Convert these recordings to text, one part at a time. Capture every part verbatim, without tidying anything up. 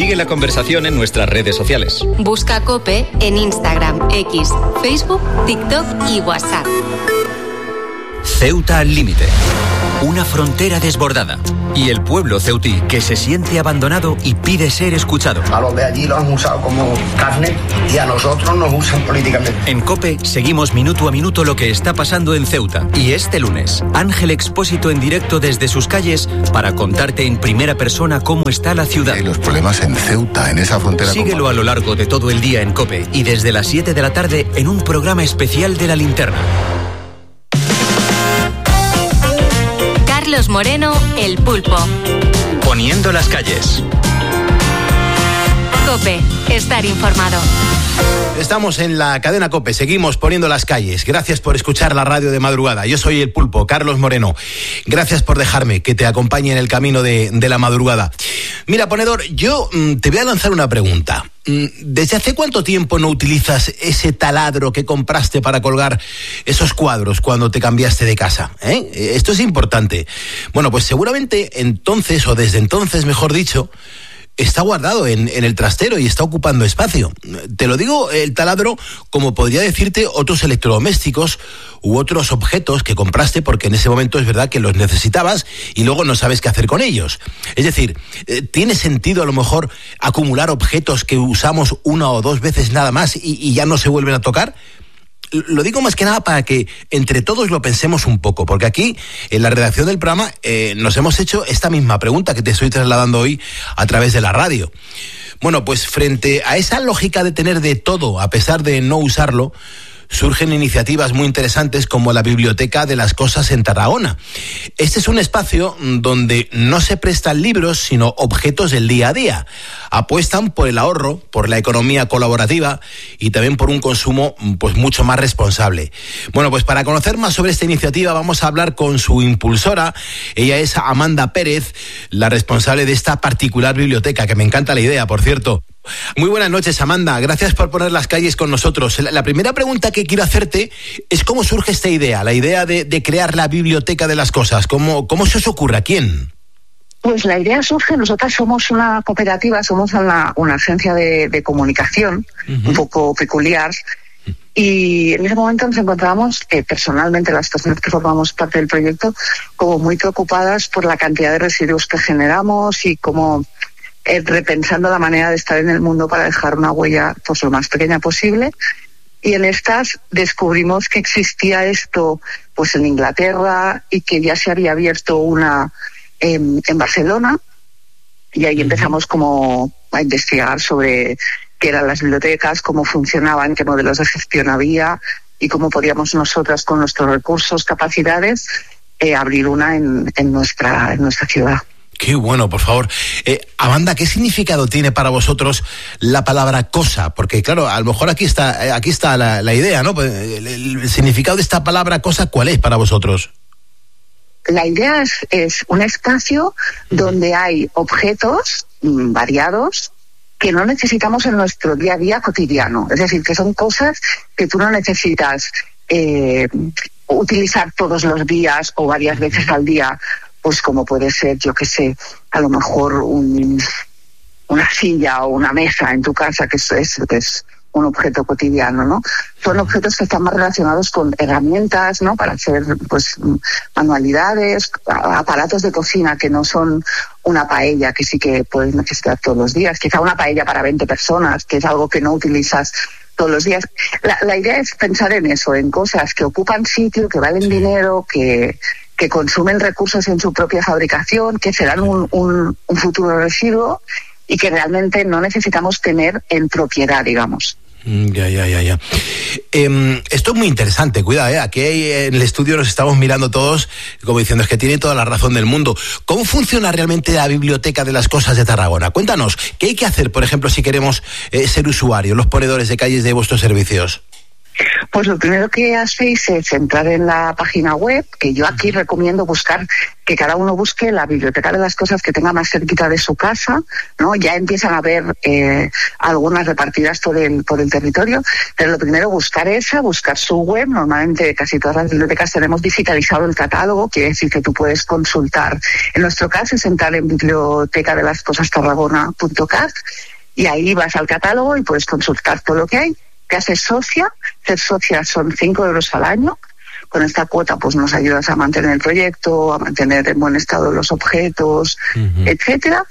Sigue la conversación en nuestras redes sociales. Busca COPE en Instagram, X, Facebook, TikTok y WhatsApp. Ceuta al límite. Una frontera desbordada. Y el pueblo ceutí que se siente abandonado y pide ser escuchado. A los de allí los han usado como carne y a nosotros nos usan políticamente. En COPE seguimos minuto a minuto lo que está pasando en Ceuta. Y este lunes, Ángel Expósito en directo desde sus calles para contarte en primera persona cómo está la ciudad. Hay los problemas en Ceuta, en esa frontera. Síguelo a lo largo de todo el día en COPE y desde las siete de la tarde en un programa especial de La Linterna. Carlos Moreno, El Pulpo. Poniendo las calles. COPE, estar informado. Estamos en la cadena COPE, seguimos poniendo las calles. Gracias por escuchar la radio de madrugada. Yo soy El Pulpo, Carlos Moreno. Gracias por dejarme que te acompañe en el camino de, de la madrugada. Mira, ponedor, yo mmm, te voy a lanzar una pregunta. ¿Desde hace cuánto tiempo no utilizas ese taladro que compraste para colgar esos cuadros cuando te cambiaste de casa? ¿Eh? Esto es importante. Bueno, pues seguramente entonces, o desde entonces, mejor dicho, está guardado en, en el trastero y está ocupando espacio. Te lo digo, el taladro, como podría decirte otros electrodomésticos u otros objetos que compraste porque en ese momento es verdad que los necesitabas y luego no sabes qué hacer con ellos. Es decir, ¿tiene sentido a lo mejor acumular objetos que usamos una o dos veces nada más y, y ya no se vuelven a tocar? Lo digo más que nada para que entre todos lo pensemos un poco, porque aquí, en la redacción del programa, eh, nos hemos hecho esta misma pregunta que te estoy trasladando hoy a través de la radio. Bueno, pues frente a esa lógica de tener de todo, a pesar de no usarlo, surgen iniciativas muy interesantes como la Biblioteca de las Cosas en Tarragona. Este es un espacio donde no se prestan libros, sino objetos del día a día. Apuestan por el ahorro, por la economía colaborativa y también por un consumo pues mucho más responsable. Bueno, pues para conocer más sobre esta iniciativa vamos a hablar con su impulsora. Ella es Amanda Pérez, la responsable de esta particular biblioteca, que me encanta la idea, por cierto. Muy buenas noches, Amanda. Gracias por poner las calles con nosotros. La, la primera pregunta que quiero hacerte es cómo surge esta idea, la idea de, de crear la Biblioteca de las Cosas. ¿Cómo, cómo se os ocurre? ¿A quién? Pues la idea surge, nosotras somos una cooperativa, somos una, una agencia de, de comunicación, uh-huh. un poco peculiar, y en ese momento nos encontrábamos, eh, personalmente las personas que formamos parte del proyecto, como muy preocupadas por la cantidad de residuos que generamos y cómo eh, repensando la manera de estar en el mundo para dejar una huella pues lo más pequeña posible. Y en estas descubrimos que existía esto pues en Inglaterra y que ya se había abierto una en, en Barcelona, y ahí empezamos como a investigar sobre qué eran las bibliotecas, cómo funcionaban, qué modelos de gestión había y cómo podíamos nosotras con nuestros recursos, capacidades, eh, abrir una en, en nuestra en nuestra ciudad. Qué bueno, por favor. Eh, Amanda, ¿qué significado tiene para vosotros la palabra cosa? Porque, claro, a lo mejor aquí está aquí está la, la idea, ¿no? El, el significado de esta palabra cosa, ¿cuál es para vosotros? La idea es, es un espacio donde hay objetos mmm, variados que no necesitamos en nuestro día a día cotidiano. Es decir, que son cosas que tú no necesitas eh, utilizar todos los días o varias veces al día. Pues como puede ser, yo qué sé, a lo mejor un, una silla o una mesa en tu casa, que es, es, es un objeto cotidiano, ¿no? Son objetos que están más relacionados con herramientas, ¿no? Para hacer, pues, manualidades, aparatos de cocina que no son una paella, que sí que puedes necesitar todos los días. Quizá una paella para veinte personas, que es algo que no utilizas todos los días. La, la idea es pensar en eso, en cosas que ocupan sitio, que valen dinero, que... que consumen recursos en su propia fabricación, que serán un, un, un futuro residuo y que realmente no necesitamos tener en propiedad, digamos. Ya, ya, ya, ya. Eh, esto es muy interesante, cuidado, ¿eh? Aquí en el estudio nos estamos mirando todos como diciendo, es que tiene toda la razón del mundo. ¿Cómo funciona realmente la Biblioteca de las Cosas de Tarragona? Cuéntanos, ¿qué hay que hacer, por ejemplo, si queremos eh, ser usuarios, los ponedores de calles de vuestros servicios? Pues lo primero que hacéis es entrar en la página web, que yo aquí recomiendo buscar, que cada uno busque la biblioteca de las cosas que tenga más cerquita de su casa, ¿no? Ya empiezan a haber eh, algunas repartidas por el, por el territorio, pero lo primero buscar esa, buscar su web. Normalmente casi todas las bibliotecas tenemos digitalizado el catálogo, quiere decir que tú puedes consultar. En nuestro caso es entrar en biblioteca de las cosas tarragona punto cat y ahí vas al catálogo y puedes consultar todo lo que hay. Te haces socia, ser socia son cinco euros al año. Con esta cuota pues nos ayudas a mantener el proyecto, a mantener en buen estado los objetos, uh-huh. etcétera,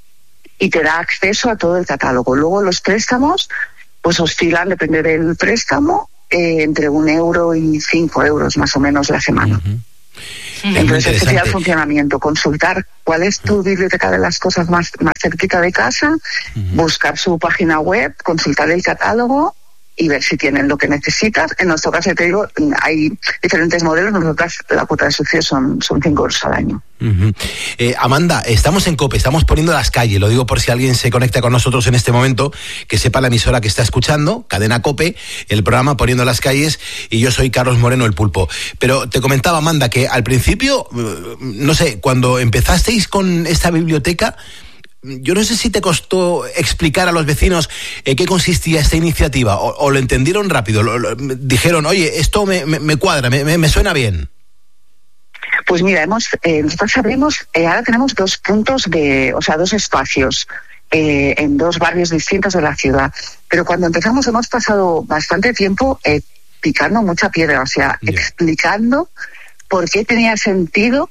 y te da acceso a todo el catálogo. Luego los préstamos pues oscilan, depende del préstamo, eh, entre un euro y cinco euros más o menos la semana. Uh-huh. Entonces ese sería el funcionamiento, consultar cuál es tu biblioteca de las cosas más, más cerquita de casa, uh-huh. buscar su página web, consultar el catálogo y ver si tienen lo que necesitas. En nuestro caso, te digo, hay diferentes modelos. Nosotros la cuota de socio son, son cinco euros al año. Uh-huh. Eh, Amanda, estamos en COPE, estamos poniendo las calles, lo digo por si alguien se conecta con nosotros en este momento, que sepa la emisora que está escuchando, Cadena COPE, el programa Poniendo las calles, y yo soy Carlos Moreno, el Pulpo. Pero te comentaba, Amanda, que al principio, no sé, cuando empezasteis con esta biblioteca, yo no sé si te costó explicar a los vecinos eh, qué consistía esta iniciativa, o, o lo entendieron rápido, lo, lo, dijeron, oye, esto me, me, me cuadra, me, me, me suena bien. Pues mira, hemos, eh, nosotros abrimos, eh, ahora tenemos dos puntos de, o sea, dos espacios eh, en dos barrios distintos de la ciudad. Pero cuando empezamos hemos pasado bastante tiempo eh, picando mucha piedra, o sea, yeah. explicando por qué tenía sentido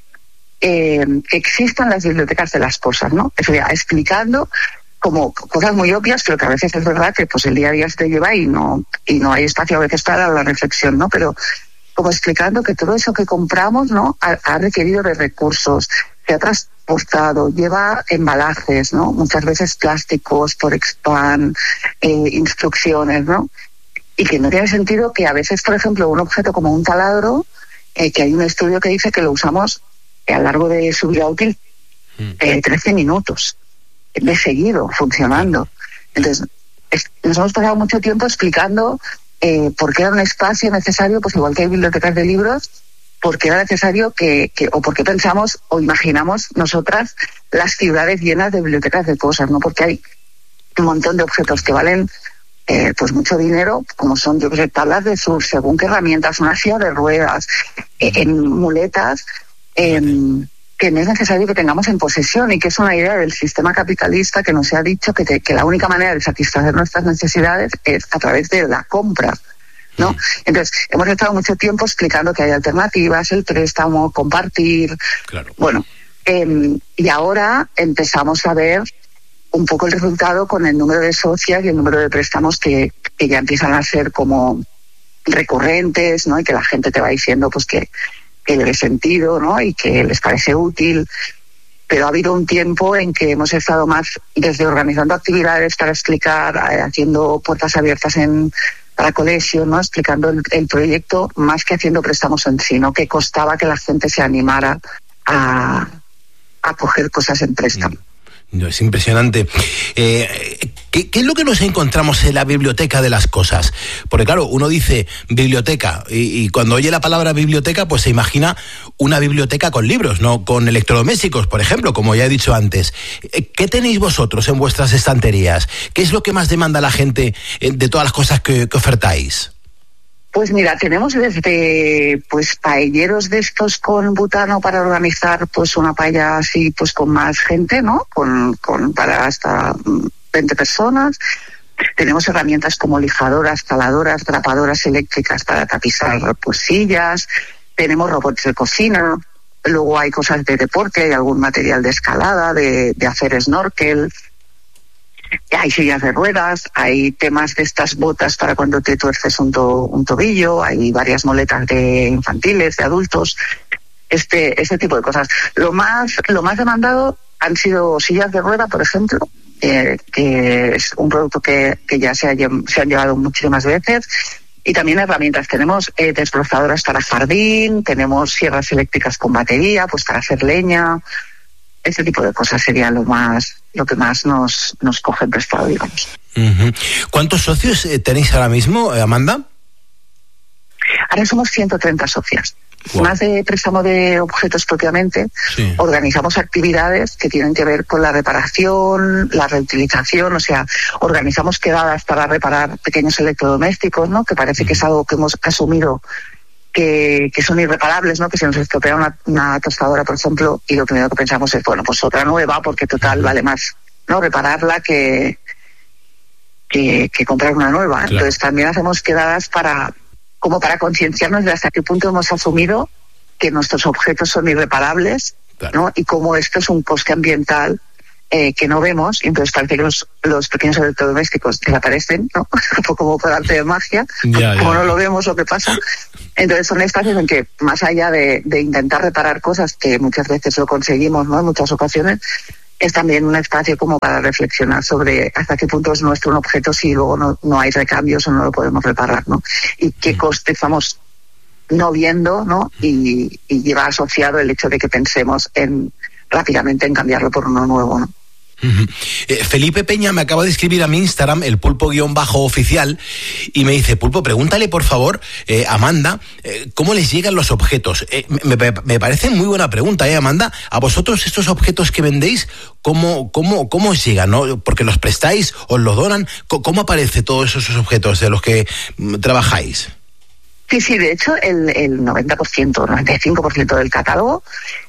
Eh, que existan las bibliotecas de las cosas, ¿no? O sea, explicando como cosas muy obvias, pero que a veces es verdad que pues el día a día se te lleva y no y no hay espacio a veces para la reflexión, ¿no? Pero como explicando que todo eso que compramos, ¿no? Ha, ha requerido de recursos, se ha transportado, lleva embalajes, ¿no? Muchas veces plásticos por expand, eh, instrucciones, ¿no? Y que no tiene sentido que a veces, por ejemplo, un objeto como un taladro, eh, que hay un estudio que dice que lo usamos a lo largo de su vida útil eh, trece minutos de seguido funcionando. Entonces es, nos hemos pasado mucho tiempo explicando eh, por qué era un espacio necesario, pues igual que hay bibliotecas de libros, por qué era necesario que, que o por qué pensamos o imaginamos nosotras las ciudades llenas de bibliotecas de cosas, ¿no? Porque hay un montón de objetos que valen eh, pues mucho dinero, como son, yo que sé, tablas de surf, según qué herramientas, una silla de ruedas, eh, en muletas, Eh, que no es necesario que tengamos en posesión, y que es una idea del sistema capitalista que nos ha dicho que, te, que la única manera de satisfacer nuestras necesidades es a través de la compra, ¿no? Entonces, hemos estado mucho tiempo explicando que hay alternativas, el préstamo, compartir, claro. Bueno, eh, y ahora empezamos a ver un poco el resultado con el número de socias y el número de préstamos que, que ya empiezan a ser como recurrentes, ¿no? Y que la gente te va diciendo pues que que le dé sentido, ¿no? Y que les parece útil. Pero ha habido un tiempo en que hemos estado más desde organizando actividades para explicar, eh, haciendo puertas abiertas en para colegios, ¿no? Explicando el, el proyecto, más que haciendo préstamos en sí, ¿no? Que costaba que la gente se animara a, a coger cosas en préstamo. No, es impresionante. Eh, ¿qué, ¿Qué es lo que nos encontramos en la biblioteca de las cosas? Porque claro, uno dice biblioteca y, y cuando oye la palabra biblioteca pues se imagina una biblioteca con libros, no con electrodomésticos, por ejemplo, como ya he dicho antes. ¿Qué tenéis vosotros en vuestras estanterías? ¿Qué es lo que más demanda la gente de todas las cosas que, que ofertáis? Pues mira, tenemos desde pues paelleros de estos con butano para organizar pues una paella así pues con más gente, ¿no? Con, con para hasta veinte personas. Tenemos herramientas como lijadoras, taladoras, trapadoras eléctricas para tapizar pues sillas. Tenemos robots de cocina. Luego hay cosas de deporte, hay algún material de escalada, de, de hacer snorkel. Hay sillas de ruedas, hay temas de estas botas para cuando te tuerces un, to, un tobillo, hay varias moletas de infantiles, de adultos, este, este tipo de cosas. Lo más, lo más demandado han sido sillas de rueda, por ejemplo, eh, que es un producto que, que ya se, ha, se han llevado muchísimas veces, y también herramientas. Tenemos eh, desbrozadoras para jardín, tenemos sierras eléctricas con batería, pues para hacer leña. Ese tipo de cosas sería lo más, lo que más nos, nos coge prestado, digamos. Uh-huh. ¿Cuántos socios tenéis ahora mismo, Amanda? Ahora somos ciento treinta socias. Wow. Más de préstamo de objetos propiamente, sí. organizamos actividades que tienen que ver con la reparación, la reutilización, o sea, organizamos quedadas para reparar pequeños electrodomésticos, ¿no? Que parece que es algo que hemos asumido que, que son irreparables, ¿no? Que se nos estropea una, una tostadora, por ejemplo, y lo primero que pensamos es, bueno, pues otra nueva, porque total vale más, ¿no? Repararla que, que, que comprar una nueva. Claro. Entonces también hacemos quedadas para como para concienciarnos de hasta qué punto hemos asumido que nuestros objetos son irreparables, claro, ¿no? Y cómo esto es un coste ambiental eh, que no vemos, y entonces parece que los, los pequeños electrodomésticos desaparecen, ¿no? Como por arte de magia, ya, como ya. No lo vemos lo que pasa. Entonces son espacios en que, más allá de, de intentar reparar cosas, que muchas veces lo conseguimos, ¿no? En muchas ocasiones, es también un espacio como para reflexionar sobre hasta qué punto es nuestro un objeto si luego no, no hay recambios o no lo podemos reparar, ¿no? Y qué coste estamos no viendo, ¿no? Y, y lleva asociado el hecho de que pensemos en rápidamente en cambiarlo por uno nuevo, ¿no? Uh-huh. Eh, Felipe Peña me acaba de escribir a mi Instagram, el pulpo guión bajo oficial, y me dice: Pulpo, pregúntale por favor, eh, Amanda, eh, ¿cómo les llegan los objetos? Eh, me, me parece muy buena pregunta, ¿eh, Amanda? ¿A vosotros estos objetos que vendéis, cómo, cómo, cómo os llegan, no? ¿Porque los prestáis, os los donan? ¿Cómo aparecen todos esos objetos de los que mm, trabajáis? Sí, sí, de hecho el, el noventa por ciento, noventa y cinco por ciento del catálogo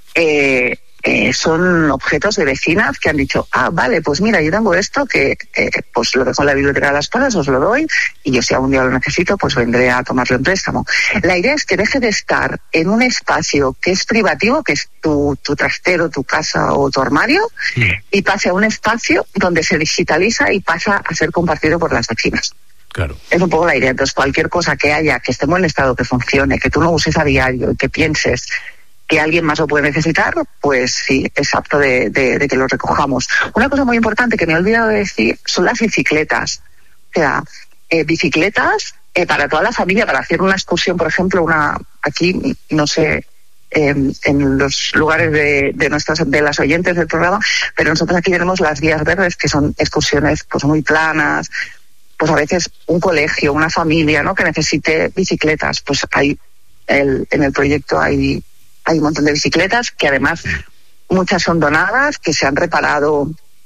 eh, Eh, son objetos de vecinas que han dicho, ah, vale, pues mira, yo tengo esto que eh, pues lo dejo en la biblioteca de las Palmas, os lo doy, y yo si algún día lo necesito, pues vendré a tomarlo en préstamo. La idea es que deje de estar en un espacio que es privativo, que es tu, tu trastero, tu casa o tu armario, sí, y pase a un espacio donde se digitaliza y pasa a ser compartido por las vecinas. Claro. Es un poco la idea. Entonces, cualquier cosa que haya, que esté en buen estado, que funcione, que tú no uses a diario, que pienses que alguien más lo puede necesitar, pues sí, es apto de, de, de que lo recojamos. Una cosa muy importante que me he olvidado de decir son las bicicletas. O sea, eh, bicicletas eh, para toda la familia, para hacer una excursión, por ejemplo, una aquí, no sé, eh, en los lugares de, de nuestras de las oyentes del programa, pero nosotros aquí tenemos las vías verdes, que son excursiones pues muy planas, pues a veces un colegio, una familia, ¿no?, que necesite bicicletas, pues hay el, en el proyecto hay Hay un montón de bicicletas que además muchas son donadas, que se han reparado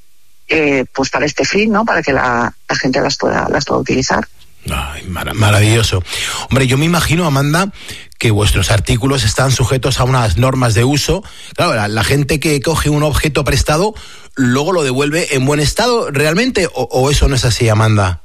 eh, pues para este fin, ¿no? Para que la, la gente las pueda, las pueda utilizar. Ay, mar- maravilloso. Hombre, yo me imagino, Amanda, que vuestros artículos están sujetos a unas normas de uso. Claro, la, la gente que coge un objeto prestado luego lo devuelve en buen estado, ¿realmente? ¿O, o eso no es así, Amanda?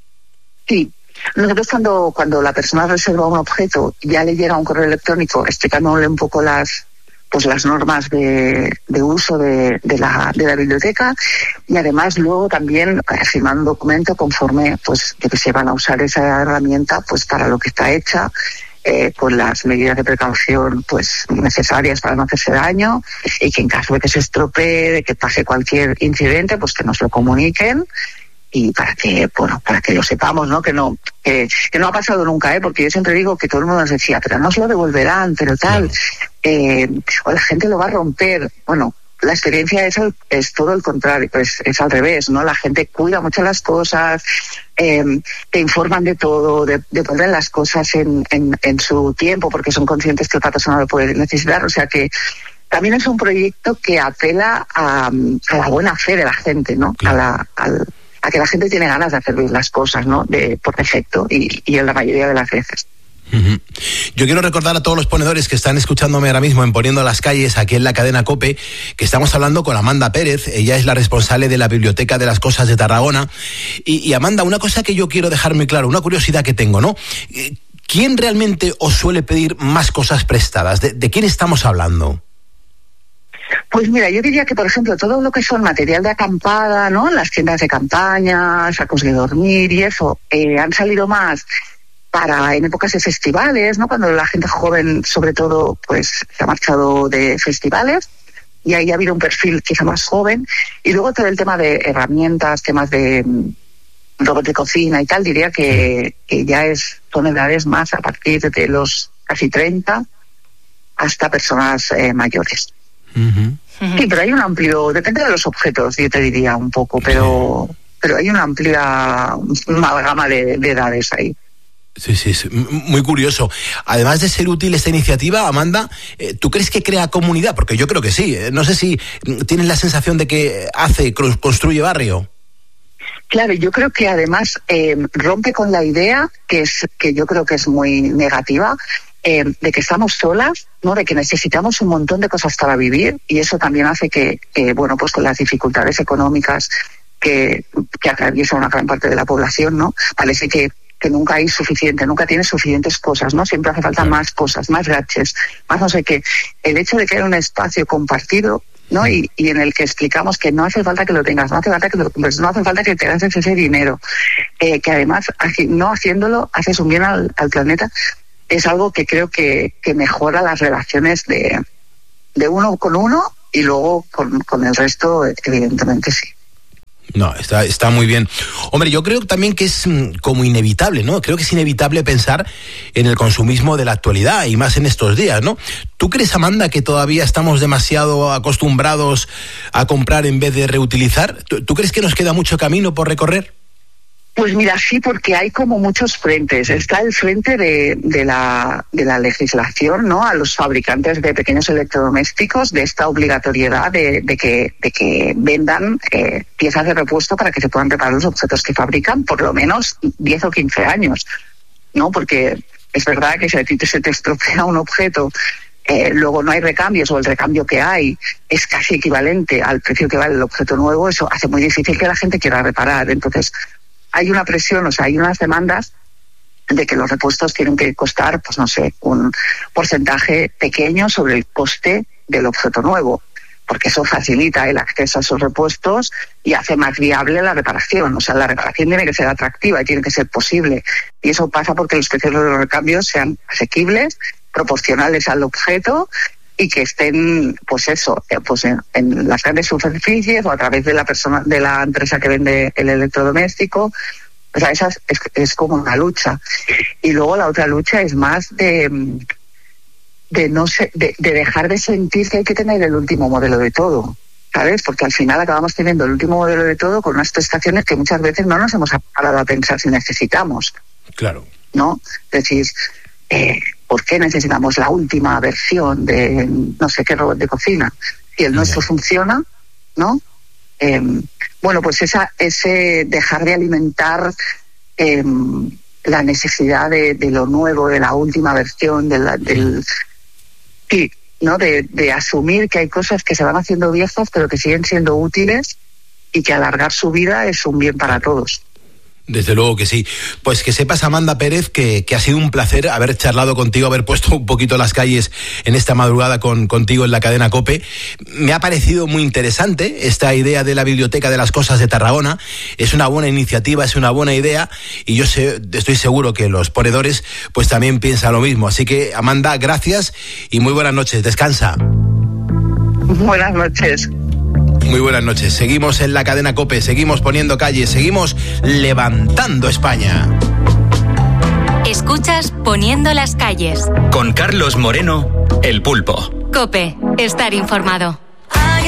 Sí. Nosotros cuando, cuando la persona reserva un objeto, ya le llega un correo electrónico explicándole un poco las pues las normas de, de uso de, de, la, de la biblioteca, y además luego también firmando un documento conforme pues de que se van a usar esa herramienta pues para lo que está hecha, eh, con las medidas de precaución pues necesarias para no hacerse daño, y que en caso de que se estropee, de que pase cualquier incidente, pues que nos lo comuniquen. Y para que, bueno, para que lo sepamos, ¿no? Que no, que, que no ha pasado nunca, ¿eh? Porque yo siempre digo que todo el mundo nos decía, pero no se lo devolverán, pero tal, eh, o la gente lo va a romper. Bueno, la experiencia es, el, es todo el contrario, es, es al revés, ¿no? La gente cuida mucho las cosas, eh, te informan de todo, de, de poner las cosas en, en, en su tiempo, porque son conscientes que otra persona lo puede necesitar. O sea que también es un proyecto que apela a, a la buena fe de la gente, ¿no? A la, al, a que la gente tiene ganas de hacer bien las cosas, ¿no? De, por defecto, y, y en la mayoría de las veces. Uh-huh. Yo quiero recordar a todos los ponedores que están escuchándome ahora mismo en Poniendo las Calles, aquí en la cadena COPE, que estamos hablando con Amanda Pérez. Ella es la responsable de la Biblioteca de las Cosas de Tarragona. Y, y Amanda, una cosa que yo quiero dejar muy claro, una curiosidad que tengo, ¿no? ¿Quién realmente os suele pedir más cosas prestadas? ¿De, de quién estamos hablando? Pues mira, yo diría que, por ejemplo, todo lo que son material de acampada, ¿no? Las tiendas de campaña, sacos de dormir y eso, eh, han salido más para en épocas de festivales, ¿no? Cuando la gente joven, sobre todo, pues se ha marchado de festivales, y ahí ha habido un perfil quizá más joven. Y luego todo el tema de herramientas, temas de robots de cocina y tal, diría que, que ya es, son edades más a partir de los casi treinta hasta personas eh, mayores. Uh-huh. Sí, pero hay un amplio, depende de los objetos, yo te diría un poco, pero, pero hay una amplia, una gama de, de edades ahí. Sí, sí, sí, muy curioso. Además de ser útil esta iniciativa, Amanda, ¿tú crees que crea comunidad? Porque yo creo que sí. No sé si tienes la sensación de que hace, construye barrio. Claro, yo creo que además eh, rompe con la idea, que es que yo creo que es muy negativa, eh, de que estamos solas, ¿no? De que necesitamos un montón de cosas para vivir, y eso también hace que, que bueno, pues con las dificultades económicas que, que atraviesa una gran parte de la población, ¿no? Parece que que nunca hay suficiente, nunca tienes suficientes cosas, ¿no? Siempre hace falta más cosas, más gadgets, más no sé qué. El hecho de que haya un espacio compartido, ¿no? Y, y en el que explicamos que no hace falta que lo tengas, no hace falta que lo compres, no hace falta que te gastes ese dinero, eh, que además no haciéndolo haces un bien al, al planeta, es algo que creo que, que mejora las relaciones de, de uno con uno y luego con, con el resto, evidentemente sí. No, está, está muy bien. Hombre, yo creo también que es como inevitable, ¿no? Creo que es inevitable pensar en el consumismo de la actualidad y más en estos días, ¿no? ¿Tú crees, Amanda, que todavía estamos demasiado acostumbrados a comprar en vez de reutilizar? ¿Tú, tú crees que nos queda mucho camino por recorrer? Pues mira, sí, porque hay como muchos frentes. Está el frente de, de, la, de la legislación, ¿no? A los fabricantes de pequeños electrodomésticos, de esta obligatoriedad de, de, que, de que vendan eh, piezas de repuesto para que se puedan reparar los objetos que fabrican por lo menos diez o quince años, ¿no? Porque es verdad que si a ti se te estropea un objeto, eh, luego no hay recambios, o el recambio que hay es casi equivalente al precio que vale el objeto nuevo, eso hace muy difícil que la gente quiera reparar. Entonces, hay una presión, o sea, hay unas demandas de que los repuestos tienen que costar, pues no sé, un porcentaje pequeño sobre el coste del objeto nuevo, porque eso facilita el acceso a esos repuestos y hace más viable la reparación. O sea, la reparación tiene que ser atractiva y tiene que ser posible. Y eso pasa porque los precios de los recambios sean asequibles, proporcionales al objeto, y que estén, pues eso, pues en, en las grandes superficies o a través de la persona, de la empresa que vende el electrodoméstico. O sea, esa es, es, es como una lucha. Y luego la otra lucha es más de, de no sé, de, de dejar de sentir que hay que tener el último modelo de todo, ¿sabes? Porque al final acabamos teniendo el último modelo de todo con unas prestaciones que muchas veces no nos hemos parado a pensar si necesitamos. Claro. ¿No? Es decir, eh, ¿por qué necesitamos la última versión de no sé qué robot de cocina? Si el nuestro yeah. funciona, ¿no? Eh, bueno, pues esa, ese dejar de alimentar eh, la necesidad de, de lo nuevo, de la última versión, de la, del... Sí, ¿no? De, de asumir que hay cosas que se van haciendo viejas pero que siguen siendo útiles y que alargar su vida es un bien para todos. Desde luego que sí. Pues que sepas, Amanda Pérez, que, que ha sido un placer haber charlado contigo, haber puesto un poquito las calles en esta madrugada con, contigo en la cadena COPE. Me ha parecido muy interesante esta idea de la Biblioteca de las Cosas de Tarragona. Es una buena iniciativa, es una buena idea, y yo sé, estoy seguro que los ponedores pues también piensan lo mismo. Así que, Amanda, gracias y muy buenas noches. Descansa. Buenas noches. Muy buenas noches. Seguimos en la cadena COPE, seguimos poniendo calles, seguimos levantando España. Escuchas Poniendo las calles. Con Carlos Moreno, El Pulpo. COPE, estar informado.